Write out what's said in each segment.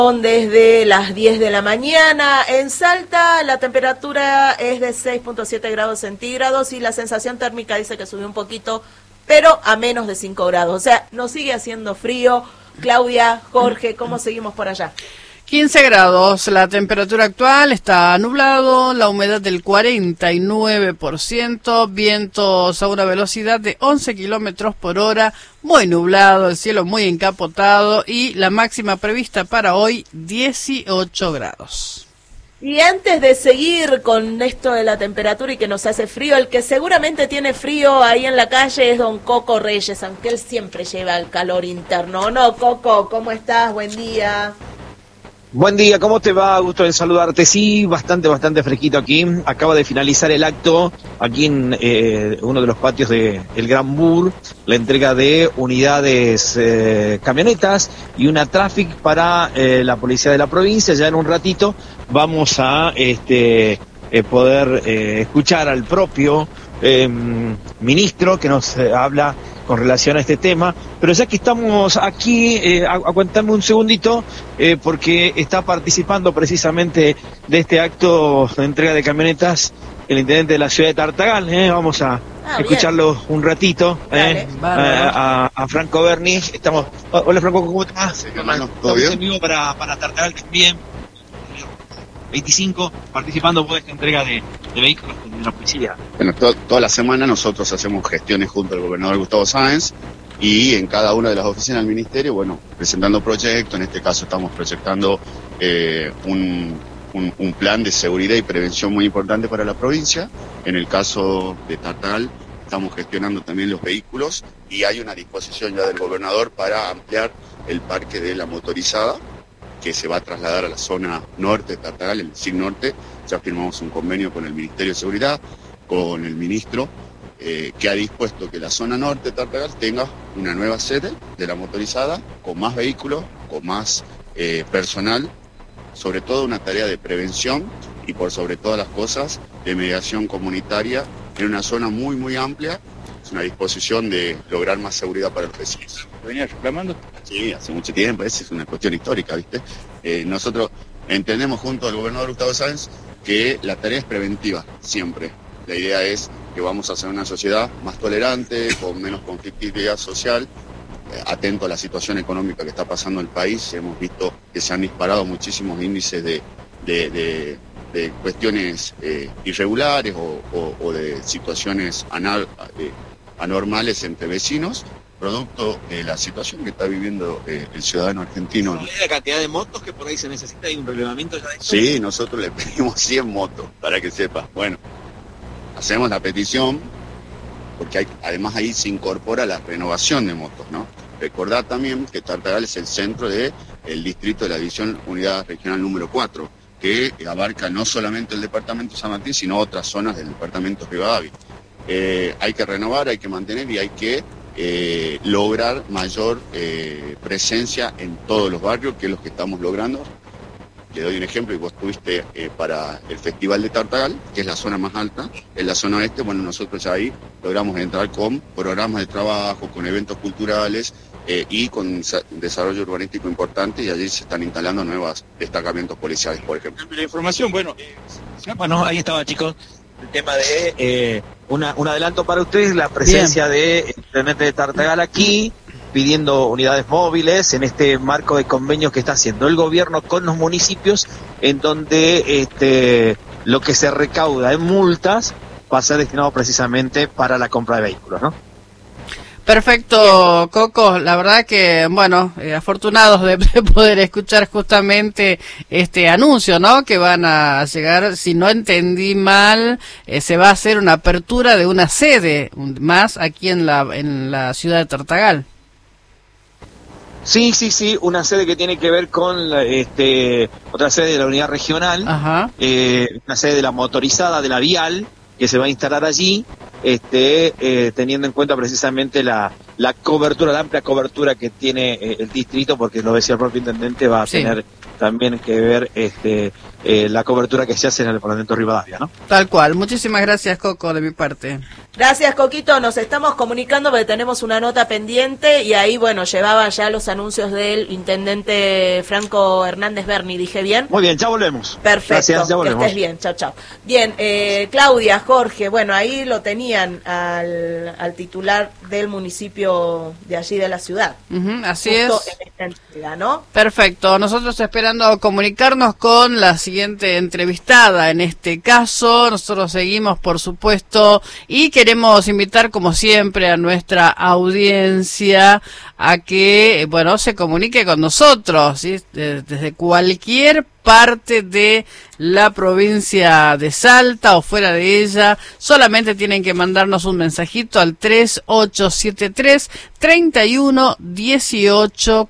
Desde las 10 de la mañana. En Salta la temperatura es de 6.7 grados centígrados y la sensación térmica dice que subió un poquito, pero a menos de 5 grados. O sea, nos sigue haciendo frío. Claudia, Jorge, ¿cómo seguimos por allá? 15 grados, la temperatura actual, está nublado, la humedad del 49%, vientos a una velocidad de 11 kilómetros por hora, muy nublado, el cielo muy encapotado y la máxima prevista para hoy, 18 grados. Y antes de seguir con esto de la temperatura y que nos hace frío, el que seguramente tiene frío ahí en la calle es don Coco Reyes, aunque él siempre lleva el calor interno. ¿No, Coco? ¿Cómo estás? Buen día. Buen día, ¿cómo te va? Gusto en saludarte. Sí, bastante fresquito aquí. Acaba de finalizar el acto aquí en uno de los patios de El Gran Bur, la entrega de unidades camionetas y una Traffic para la policía de la provincia. Ya en un ratito vamos a poder escuchar al propio ministro que nos habla con relación a este tema, pero ya que estamos aquí, aguantame un segundito, porque está participando precisamente de este acto de entrega de camionetas el intendente de la ciudad de Tartagal. Vamos a escucharlo bien. Un ratito, a Franco Berni. Estamos. Hola Franco, ¿cómo estás? Hermano, ¿todo bien? Estamos en vivo para Tartagal también. 25 participando por esta entrega de vehículos de la policía. Bueno, toda la semana nosotros hacemos gestiones junto al gobernador Gustavo Sáenz y en cada una de las oficinas del ministerio, bueno, presentando proyectos. En este caso estamos proyectando un plan de seguridad y prevención muy importante para la provincia. En el caso de Tartagal estamos gestionando también los vehículos y hay una disposición ya del gobernador para ampliar el parque de la motorizada, que se va a trasladar a la zona norte de Tartagal, el SIG Norte. Ya firmamos un convenio con el Ministerio de Seguridad, con el ministro, que ha dispuesto que la zona norte de Tartagal tenga una nueva sede de la motorizada, con más vehículos, con más personal, sobre todo una tarea de prevención y por sobre todas las cosas, de mediación comunitaria en una zona muy amplia. Es una disposición de lograr más seguridad para los vecinos. ¿Venía reclamando? Sí, hace mucho tiempo, esa es una cuestión histórica, ¿viste? Nosotros entendemos junto al gobernador Gustavo Sáenz que la tarea es preventiva, siempre. La idea es que vamos a ser una sociedad más tolerante, con menos conflictividad social, atento a la situación económica que está pasando el país. Hemos visto que se han disparado muchísimos índices de cuestiones irregulares o de situaciones anormales entre vecinos, producto de la situación que está viviendo el ciudadano argentino. ¿No? ¿La cantidad de motos que por ahí se necesita? ¿Hay un reglamento ya de esto? Sí, nosotros le pedimos 100 motos, para que sepa. Bueno, hacemos la petición, porque además ahí se incorpora la renovación de motos, ¿no? Recordad también que Tartagal es el centro del distrito de la división unidad regional número 4, que abarca no solamente el departamento de San Martín, sino otras zonas del departamento de Rivadavia. Hay que renovar, hay que mantener y hay que lograr mayor presencia en todos los barrios, que es lo que estamos logrando. Le doy un ejemplo, y vos estuviste para el Festival de Tartagal, que es la zona más alta, en la zona oeste. Bueno, nosotros ya ahí logramos entrar con programas de trabajo, con eventos culturales y con desarrollo urbanístico importante, y allí se están instalando nuevos destacamentos policiales, por ejemplo. La información, bueno, ahí estaba, chicos. El tema de un adelanto para ustedes, la presencia del intendente de Tartagal aquí, pidiendo unidades móviles en este marco de convenios que está haciendo el gobierno con los municipios, en donde lo que se recauda en multas va a ser destinado precisamente para la compra de vehículos, ¿no? Perfecto, Coco. La verdad que, bueno, afortunados de poder escuchar justamente este anuncio, ¿no? Que van a llegar, si no entendí mal, se va a hacer una apertura de una sede más aquí en la ciudad de Tartagal. Sí, una sede que tiene que ver con otra sede de la unidad regional, una sede de la motorizada, de la vial, que se va a instalar allí, teniendo en cuenta precisamente la cobertura, la amplia cobertura que tiene el distrito, porque lo decía el propio intendente, va a tener también que ver la cobertura que se hace en el departamento de Rivadavia, ¿no? Tal cual. Muchísimas gracias, Coco, de mi parte. Gracias, Coquito. Nos estamos comunicando porque tenemos una nota pendiente y ahí, bueno, llevaba ya los anuncios del intendente Franco Hernández Berni. ¿Dije bien? Muy bien, ya volvemos. Perfecto. Gracias, ya volvemos. Que estés bien. Chao, chao. Bien, Claudia, Jorge, bueno, ahí lo tenían al titular del municipio de allí de la ciudad. Así Justo es. en esta entrega, ¿no? Perfecto. Nosotros esperando comunicarnos con la siguiente entrevistada. En este caso, nosotros seguimos, por supuesto, y queremos invitar, como siempre, a nuestra audiencia a que, bueno, se comunique con nosotros, ¿sí? Desde cualquier parte de la provincia de Salta o fuera de ella. Solamente tienen que mandarnos un mensajito al 3873 31 18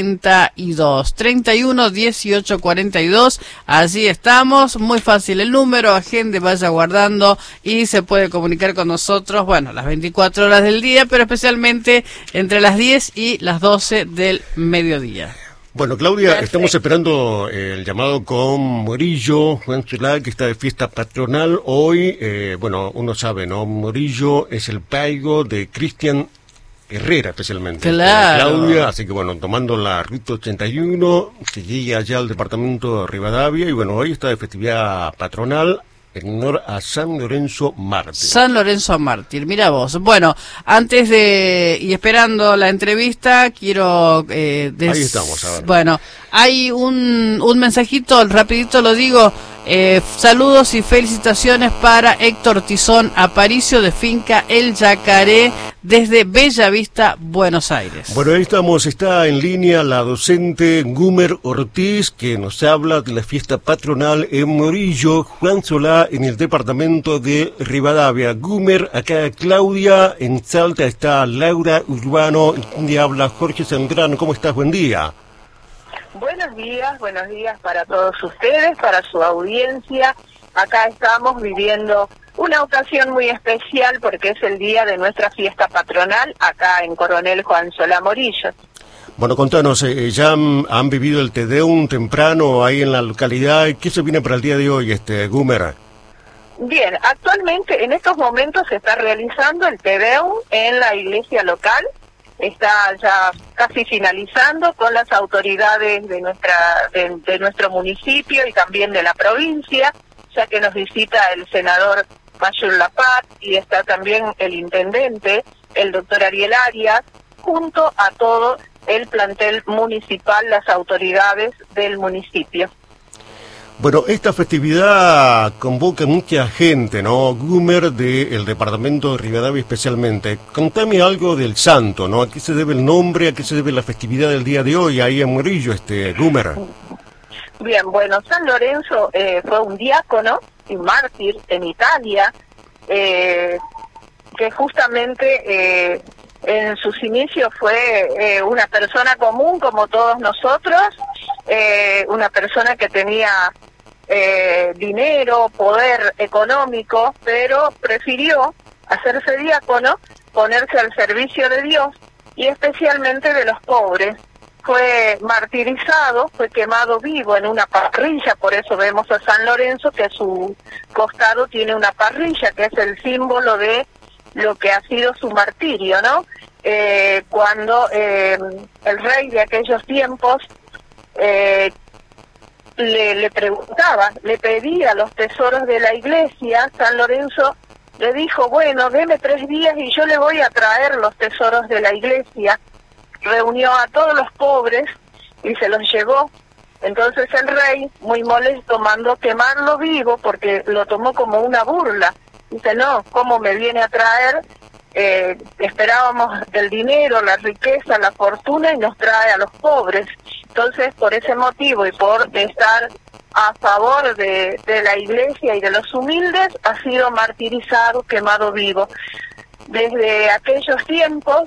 42 31 18 42. Allí estamos, muy fácil el número, agende, vaya guardando y se puede comunicar con nosotros, bueno, las 24 horas del día, pero especialmente entre las 10 y las 12 del mediodía. Bueno, Claudia, Perfecto. estamos esperando el llamado con Murillo, Juan Solá, que está de fiesta patronal hoy. Bueno, uno sabe, ¿no? Murillo es el paigo de Cristian Herrera, especialmente. Claro. Claudia, así que bueno, tomando la Ruta 81, se llega allá al departamento de Rivadavia y bueno, hoy está de festividad patronal en honor a San Lorenzo Mártir. San Lorenzo Mártir, mira vos. Bueno, antes de y esperando la entrevista, quiero Ahí estamos, a ver. Bueno, hay un mensajito, rapidito lo digo. Saludos y felicitaciones para Héctor Tizón Aparicio de Finca El Yacaré desde Bella Vista, Buenos Aires. Bueno, ahí estamos, está en línea la docente Gumer Ortiz, que nos habla de la fiesta patronal en Murillo, Juan Solá, en el departamento de Rivadavia. Gumer, acá Claudia, en Salta está Laura Urbano, y habla Jorge Zambrano. ¿Cómo estás? Buen día. Buenos días para todos ustedes, para su audiencia. Acá estamos viviendo una ocasión muy especial porque es el día de nuestra fiesta patronal acá en Coronel Juan Solá Murillo. Bueno, contanos, ya han vivido el Te Deum temprano ahí en la localidad. ¿Qué se viene para el día de hoy, Gumer? Bien, actualmente en estos momentos se está realizando el Te Deum en la iglesia local. Está ya casi finalizando con las autoridades de nuestro municipio y también de la provincia, ya que nos visita el senador Mayor Lapat y está también el intendente, el doctor Ariel Arias, junto a todo el plantel municipal, las autoridades del municipio. Bueno, esta festividad convoca mucha gente, ¿no? Gumer, del departamento de Rivadavia especialmente. Contame algo del santo, ¿no? ¿A qué se debe el nombre? ¿A qué se debe la festividad del día de hoy ahí en Murillo, Gumer? Bien, bueno, San Lorenzo fue un diácono y mártir en Italia, que justamente en sus inicios fue una persona común como todos nosotros, una persona que tenía dinero, poder económico, pero prefirió hacerse diácono, ponerse al servicio de Dios y especialmente de los pobres. Fue martirizado, fue quemado vivo en una parrilla, por eso vemos a San Lorenzo que a su costado tiene una parrilla, que es el símbolo de lo que ha sido su martirio, ¿no? Cuando el rey de aquellos tiempos le preguntaba, le pedía los tesoros de la iglesia, San Lorenzo le dijo, bueno, deme 3 días y yo le voy a traer los tesoros de la iglesia. Reunió a todos los pobres y se los llevó. Entonces el rey, muy molesto, mandó quemarlo vivo porque lo tomó como una burla. Dice, no, ¿cómo me viene a traer? Esperábamos el dinero, la riqueza, la fortuna y nos trae a los pobres. Entonces, por ese motivo y por estar a favor de la iglesia y de los humildes, ha sido martirizado, quemado vivo. Desde aquellos tiempos,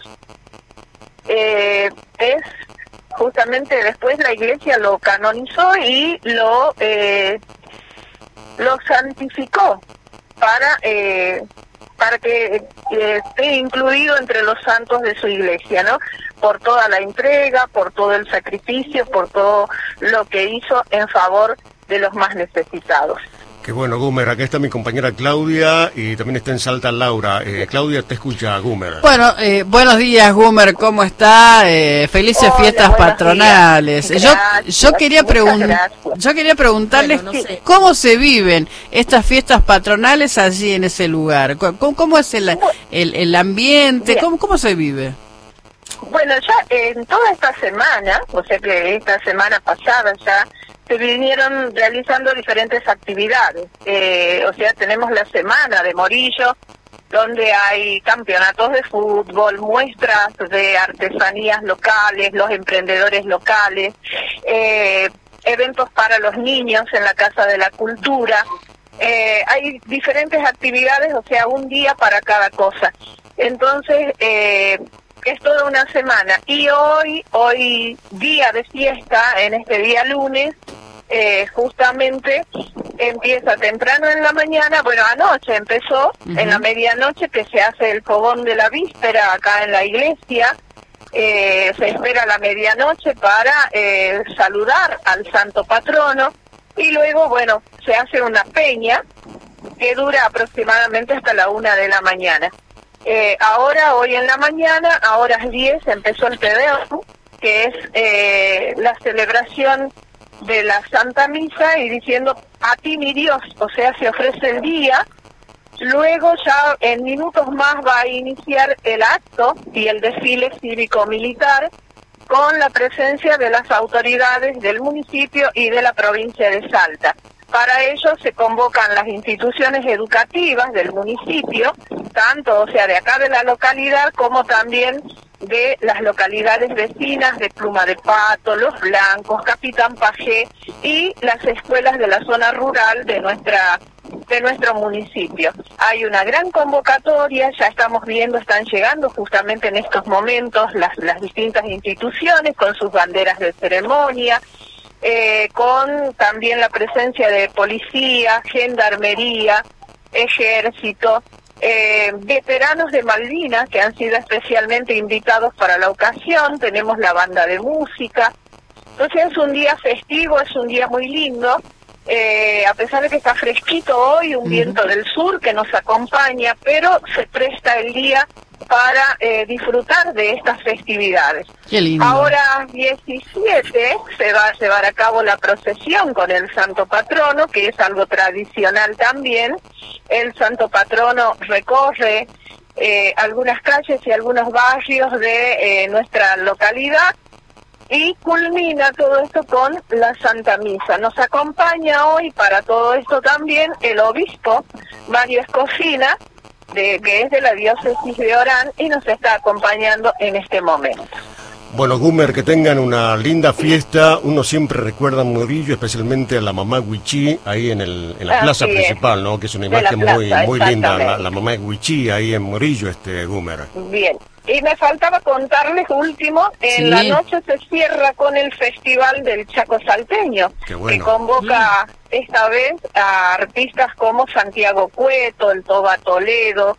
es justamente después la iglesia lo canonizó y lo santificó para que esté incluido entre los santos de su iglesia, ¿no? Por toda la entrega, por todo el sacrificio, por todo lo que hizo en favor de los más necesitados. Qué bueno, Gumer. Acá está mi compañera Claudia y también está en Salta Laura. Claudia, te escucha, Gumer. Bueno, buenos días, Gumer, ¿cómo está? Felices Hola, fiestas buenos patronales. días. Yo quería Muchas yo quería preguntarles Bueno, no sé. cómo se viven estas fiestas patronales allí en ese lugar. ¿Cómo es el ambiente? Bien. ¿Cómo se vive? Bueno, ya en toda esta semana, o sea que esta semana pasada ya, se vinieron realizando diferentes actividades. O sea, tenemos la semana de Morillo, donde hay campeonatos de fútbol, muestras de artesanías locales, los emprendedores locales, eventos para los niños en la Casa de la Cultura. Hay diferentes actividades, o sea, un día para cada cosa. Entonces, es toda una semana. Y hoy día de fiesta, en este día lunes, justamente empieza temprano en la mañana, bueno, anoche empezó, en la medianoche, que se hace el fogón de la víspera acá en la iglesia. Se espera la medianoche para saludar al santo patrono, y luego, bueno, se hace una peña que dura aproximadamente hasta la 1 de la mañana. Hoy en la mañana, a horas 10, empezó el Te Deum, que es la celebración de la Santa Misa, y diciendo a ti mi Dios, o sea, se ofrece el día. Luego ya en minutos más va a iniciar el acto y el desfile cívico-militar, con la presencia de las autoridades del municipio y de la provincia de Salta. Para ello se convocan las instituciones educativas del municipio, tanto, o sea, de acá de la localidad, como también de las localidades vecinas de Pluma de Pato, Los Blancos, Capitán Pajé, y las escuelas de la zona rural de nuestro municipio. Hay una gran convocatoria, ya estamos viendo, están llegando justamente en estos momentos las distintas instituciones con sus banderas de ceremonia, con también la presencia de policía, gendarmería, ejército, veteranos de Malvinas que han sido especialmente invitados para la ocasión. Tenemos la banda de música. Entonces es un día festivo, es un día muy lindo, a pesar de que está fresquito hoy, un viento del sur que nos acompaña, pero se presta el día para disfrutar de estas festividades. Qué lindo. Ahora 17 se va a llevar a cabo la procesión con el Santo Patrono, que es algo tradicional también. El Santo Patrono recorre algunas calles y algunos barrios de nuestra localidad, y culmina todo esto con la Santa Misa. Nos acompaña hoy para todo esto también el obispo Mario Escofina, que es de la diócesis de Orán, y nos está acompañando en este momento. Bueno, Gumer, que tengan una linda fiesta. Uno siempre recuerda a Morillo, especialmente a la mamá Huichí, ahí en la plaza principal, ¿no? Que es una imagen muy linda, la mamá Huichí ahí en Morillo, Gumer. Bien. Y me faltaba contarles último, en la noche se cierra con el Festival del Chaco Salteño, que convoca esta vez a artistas como Santiago Cueto, el Toba Toledo,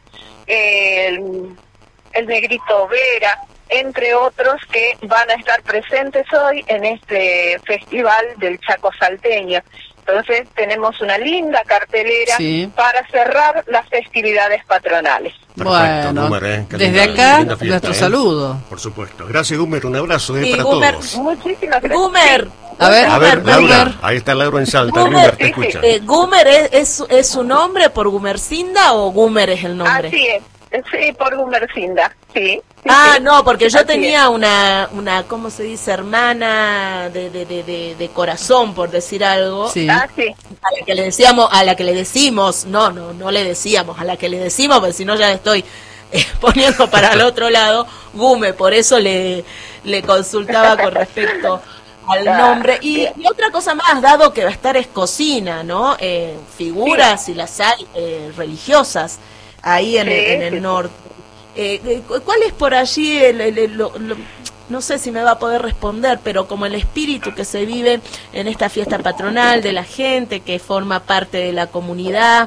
el Negrito Vera, entre otros, que van a estar presentes hoy en este Festival del Chaco Salteño. Entonces tenemos una linda cartelera para cerrar las festividades patronales. Perfecto, bueno, Gumer, desde acá fiesta, nuestro saludo. Por supuesto. Gracias, Gumer, un abrazo para Gumer, todos. Muchísimas gracias. Gumer. A ver, Laura, ahí está Laura en Salta. Gumer, te escucha. ¿Gumer es su nombre por Gumercinda o Gumer es el nombre? Así es. Sí, por Gumercinda, sí. No, porque yo tenía una, ¿cómo se dice? Hermana de corazón, por decir algo. Sí. A la que le decíamos, a la que le decimos, no le decíamos, a la que le decimos, porque si no ya estoy poniendo para el otro lado, Gume, por eso le consultaba con respecto al nombre. Y otra cosa más, dado que va a estar es cocina, ¿no? Figuras, si las hay, religiosas, ahí en el norte. ¿Cuál es por allí no sé si me va a poder responder, pero como el espíritu que se vive en esta fiesta patronal, de la gente que forma parte de la comunidad,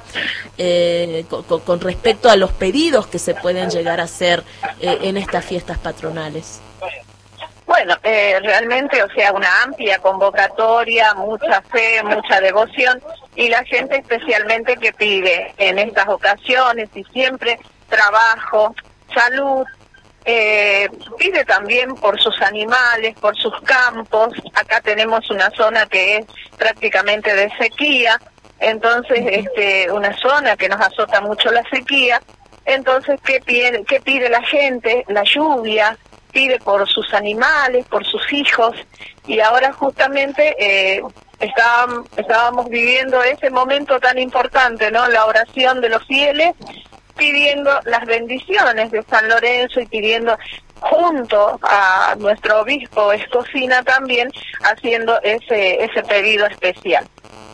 con respecto a los pedidos que se pueden llegar a hacer en estas fiestas patronales? Bueno, realmente, o sea, una amplia convocatoria, mucha fe, mucha devoción. y la gente especialmente que pide en estas ocasiones y siempre trabajo, salud, pide también por sus animales, por sus campos. Acá tenemos una zona que es prácticamente de sequía, entonces una zona que nos azota mucho la sequía. Entonces, ¿qué pide la gente? La lluvia, pide por sus animales, por sus hijos, y ahora justamente estábamos viviendo ese momento tan importante, ¿no? La oración de los fieles, pidiendo las bendiciones de San Lorenzo y pidiendo junto a nuestro obispo Escocina también, haciendo ese pedido especial.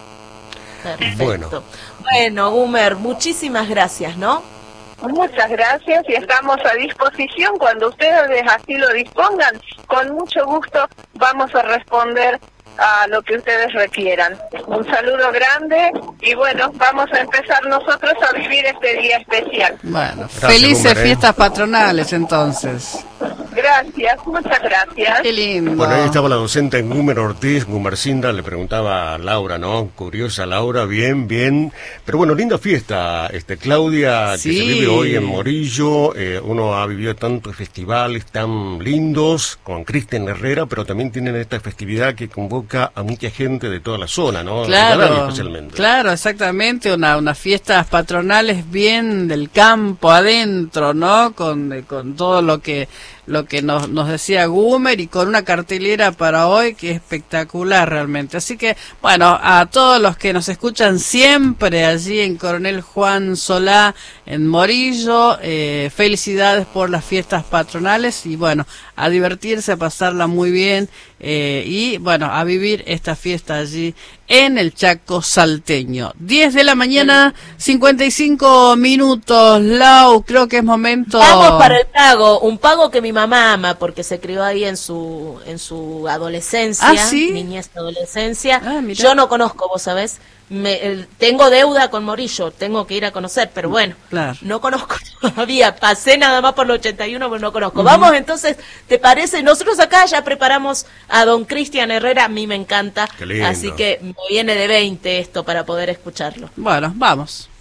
Perfecto. Bueno, Gumer, muchísimas gracias, ¿no? Muchas gracias y estamos a disposición cuando ustedes así lo dispongan. Con mucho gusto vamos a responder a lo que ustedes requieran. Un saludo grande y bueno, vamos a empezar nosotros a vivir este día especial. Bueno, Gracias, felices Gumer, fiestas patronales entonces. Gracias, muchas gracias. Qué lindo. Bueno, ahí estaba la docente Gumer Ortiz, Gumercinda, le preguntaba a Laura, ¿no? Curiosa Laura, bien, bien. Pero bueno, linda fiesta, Claudia, Sí. que se vive hoy en Morillo. Uno ha vivido tantos festivales tan lindos con Cristian Herrera, pero también tienen esta festividad que convoca a mucha gente de toda la zona, ¿no? Rivadavia Claro, especialmente. claro, exactamente, unas fiestas patronales bien del campo adentro, ¿no? Con todo lo que nos decía Gumer y con una cartelera para hoy que es espectacular realmente. Así que, bueno, a todos los que nos escuchan siempre allí en Coronel Juan Solá, en Morillo, felicidades por las fiestas patronales y bueno, a divertirse, a pasarla muy bien y bueno, a vivir esta fiesta allí en el Chaco salteño. 10 de la mañana, 55 minutos, Lau, creo que es momento... Vamos para el pago, un pago que mi mamá ama porque se crió ahí en su adolescencia, ¿Ah, sí? niñez, adolescencia. Ah, mirá. Yo no conozco, vos sabés, tengo deuda con Morillo, tengo que ir a conocer, pero bueno, Claro. no conozco todavía, pasé nada más por el 81, pero no conozco. Vamos entonces, ¿te parece? Nosotros acá ya preparamos a don Cristian Herrera, a mí me encanta, Qué lindo. así que me viene de 20 esto para poder escucharlo. Bueno, vamos.